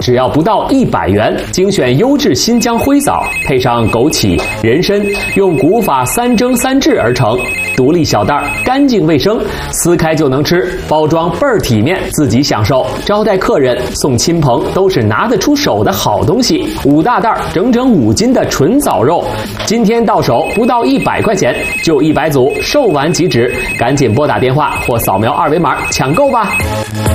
只要不到100元，精选优质新疆灰枣，配上枸杞、人参，用古法3蒸3制而成。独立小袋，干净卫生，撕开就能吃，包装倍儿体面，自己享受。招待客人、送亲朋都是拿得出手的好东西。5大袋，整整5斤的纯枣肉，今天到手不到100块钱，就100组，售完即止，赶紧拨打电话或扫描2维码抢购吧。